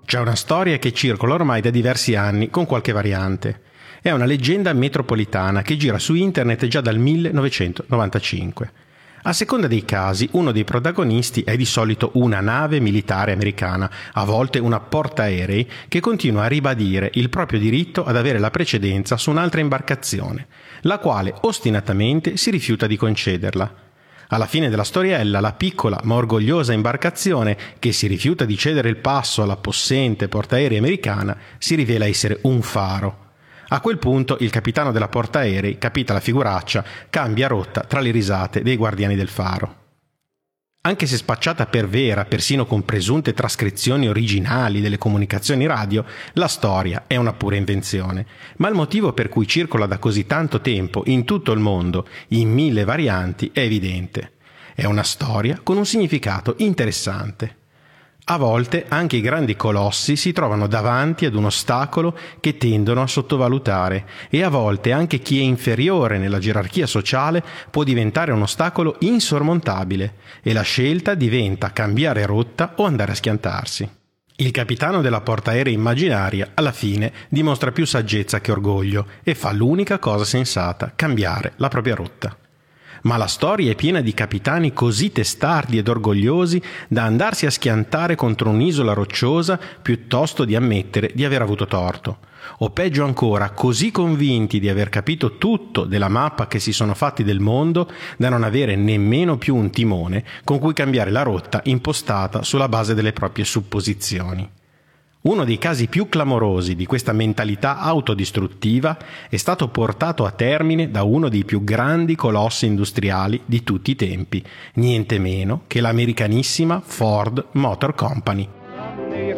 C'è una storia che circola ormai da diversi anni con qualche variante. È una leggenda metropolitana che gira su internet già dal 1995. A seconda dei casi, uno dei protagonisti è di solito una nave militare americana, a volte una portaerei, che continua a ribadire il proprio diritto ad avere la precedenza su un'altra imbarcazione, la quale ostinatamente si rifiuta di concederla. Alla fine della storiella, la piccola ma orgogliosa imbarcazione, che si rifiuta di cedere il passo alla possente portaerei americana, si rivela essere un faro. A quel punto il capitano della portaerei, capita la figuraccia, cambia rotta tra le risate dei guardiani del faro. Anche se spacciata per vera, persino con presunte trascrizioni originali delle comunicazioni radio, la storia è una pura invenzione. Ma il motivo per cui circola da così tanto tempo in tutto il mondo, in 1000 varianti, è evidente. È una storia con un significato interessante. A volte anche i grandi colossi si trovano davanti ad un ostacolo che tendono a sottovalutare e a volte anche chi è inferiore nella gerarchia sociale può diventare un ostacolo insormontabile e la scelta diventa cambiare rotta o andare a schiantarsi. Il capitano della portaerei immaginaria alla fine dimostra più saggezza che orgoglio e fa l'unica cosa sensata, cambiare la propria rotta. Ma la storia è piena di capitani così testardi ed orgogliosi da andarsi a schiantare contro un'isola rocciosa piuttosto di ammettere di aver avuto torto. O peggio ancora, così convinti di aver capito tutto della mappa che si sono fatti del mondo da non avere nemmeno più un timone con cui cambiare la rotta impostata sulla base delle proprie supposizioni. Uno dei casi più clamorosi di questa mentalità autodistruttiva è stato portato a termine da uno dei più grandi colossi industriali di tutti i tempi, niente meno che l'americanissima Ford Motor Company.